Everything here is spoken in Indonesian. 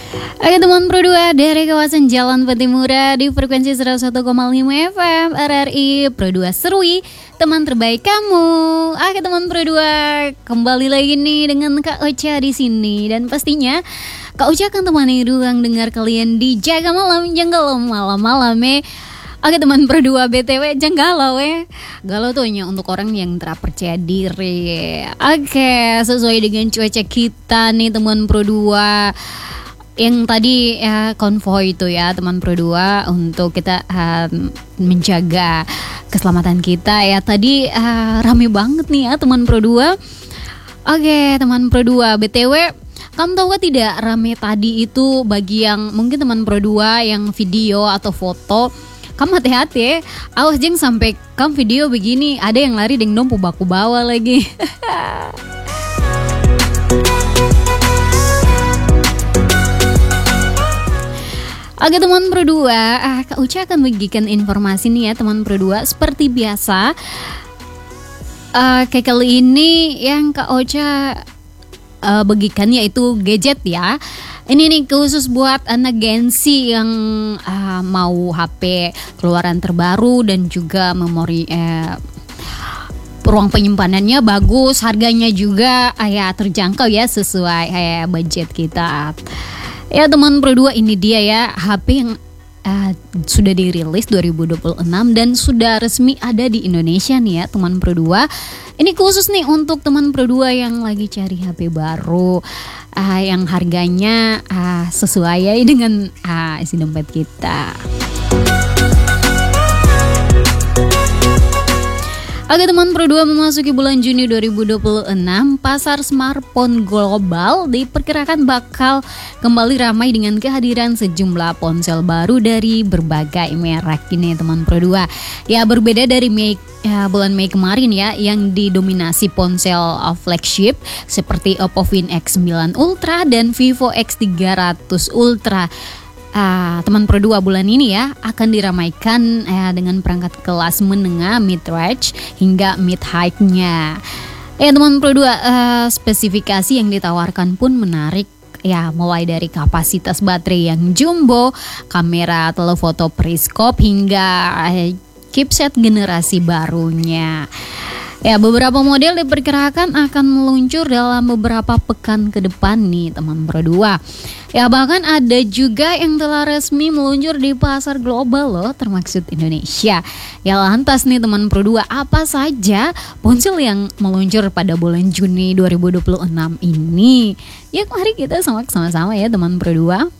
Oke teman Pro 2 dari kawasan Jalan Patimura di frekuensi 101,5 FM RRI Pro 2 Serui, teman terbaik kamu. Oke teman Pro 2, kembali lagi nih dengan Kak Ocha di sini dan pastinya Kak Ocha akan temani ruang dengar kalian di Jaga Malam Jangan malam-malam Oke teman Pro 2, BTW jangan galau Galau tuh hanya untuk orang yang terpercaya diri. Oke, sesuai dengan cuaca kita nih teman Pro 2 yang tadi ya, konvoy itu ya teman Pro 2 untuk kita menjaga keselamatan kita ya. Tadi rame banget nih ya teman Pro 2. Oke teman Pro 2, BTW kamu tahu gak tidak rame tadi itu bagi yang mungkin teman Pro 2 yang video atau foto. Kamu hati-hati awas jeng sampai kamu video begini ada yang lari deng dompu baku bawa lagi. Oke teman Pro 2, Kak Uca akan bagikan informasi nih ya teman Pro 2. Seperti biasa, kayak kali ini yang Kak Uca bagikan yaitu gadget ya. Ini nih khusus buat anak Gen-Z yang mau HP keluaran terbaru dan juga memori ruang penyimpanannya bagus, harganya juga ya terjangkau ya sesuai budget kita. Ya teman Pro 2, ini dia ya HP yang sudah dirilis 2026 dan sudah resmi ada di Indonesia nih ya teman Pro 2. Ini khusus nih untuk teman Pro 2 yang lagi cari HP baru yang harganya sesuai ya dengan isi dompet kita. Oke teman Pro 2, memasuki bulan Juni 2026, pasar smartphone global diperkirakan bakal kembali ramai dengan kehadiran sejumlah ponsel baru dari berbagai merek ini teman Pro 2. Ya berbeda dari bulan Mei kemarin ya yang didominasi ponsel flagship seperti Oppo Find X9 Ultra dan Vivo X300 Ultra. Teman Pro 2 bulan ini ya akan diramaikan dengan perangkat kelas menengah mid-range hingga mid-high-nya. Teman Pro 2, spesifikasi yang ditawarkan pun menarik ya, mulai dari kapasitas baterai yang jumbo, kamera telefoto periskop hingga chipset generasi barunya. Ya, beberapa model diperkirakan akan meluncur dalam beberapa pekan ke depan nih teman Pro 2. Ya, bahkan ada juga yang telah resmi meluncur di pasar global loh, termasuk Indonesia. Ya, lantas nih teman Pro 2, apa saja ponsel yang meluncur pada bulan Juni 2026 ini? Ya, mari kita sama-sama ya teman Pro 2.